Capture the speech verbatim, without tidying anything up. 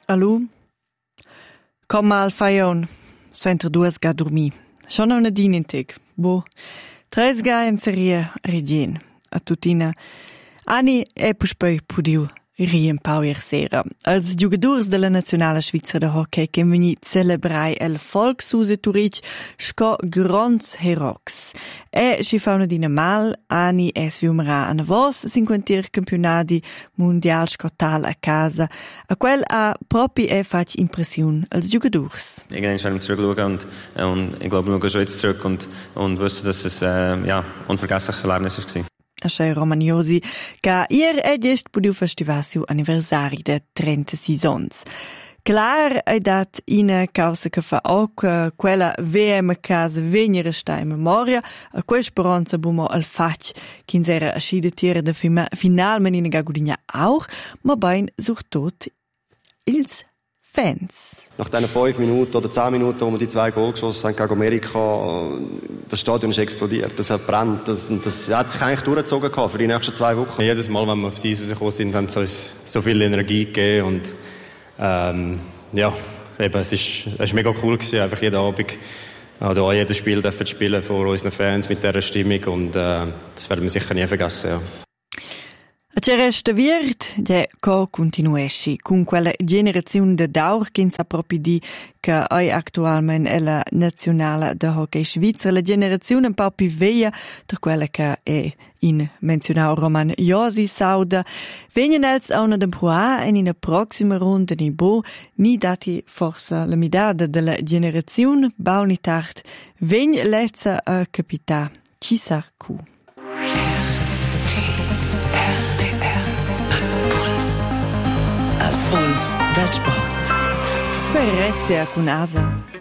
Allo? Komm mal, Fajon. Sventer duas ga dormi. Schon una din in teg. Bo. Tres ga in serie regien. A tutina. Ani e puspei pudiu rien pau ier sera. Als jugadors della Nazionale Svizra de Hockey che veni celebrai el Volksuse Turic sco grons herox. E si fa una dina mal, Ani e sviumera a navos cinquantier campionati mondial scotal a casa. A quel a propi e fac impression als jugadors. Irgendwann werden wir zurückschauen und, und ich glaube, wir schauen schon jetzt zurück und, und wissen, dass es äh, ja, unvergessliches Erlebnis war. Asce Romagnosi, che ier è gest pudiu festivasiu anniversari de trentasei ans. Clar è dat ina causa che fa auch quella V M casa venire sta in memoria, a quel speranza bumo al fac, chinsera ascide tiere de final menina gagudinha auch, ma bein sucht tot ils Fans. Nach diesen fünf Minuten oder zehn Minuten, wo wir die zwei Goal geschossen haben gegen Amerika, das Stadion ist explodiert, das hat brennt. Das, das hat sich eigentlich durchgezogen für die nächsten zwei Wochen. Jedes Mal, wenn wir aufs Eis rausgekommen sind, haben sie uns so viel Energie gegeben. Und ähm, ja, eben, es ist, es ist mega cool gewesen, einfach jeden Abend oder auch jedes Spiel dürfen spielen vor unseren Fans mit dieser Stimmung. Und äh, das werden wir sicher nie vergessen. Ja. A ce resta viert, de co continuesci con quella generazione de daur che sa proprio di che è attualmente è la nazionale de hockey svizzera, la generazione un po' più vecchia, per quella che è in menzionau Roman Josi Sauda, vengono els a una temporada e in una prossima ronda di bo, ni dati forse la midade della generazione, bauni tard, vegn lezza a capità, ci sa cu. Puls del Sport. Querezia con Asa.